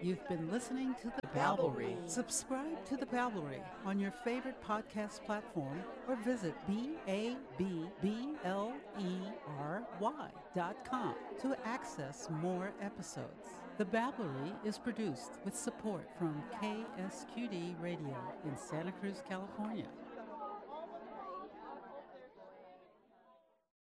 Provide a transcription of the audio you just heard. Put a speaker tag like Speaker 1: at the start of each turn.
Speaker 1: You've been listening to The Babblery. Subscribe to The Babblery on your favorite podcast platform or visit BABBLERY.com to access more episodes. The Babblery is produced with support from KSQD Radio in Santa Cruz, California.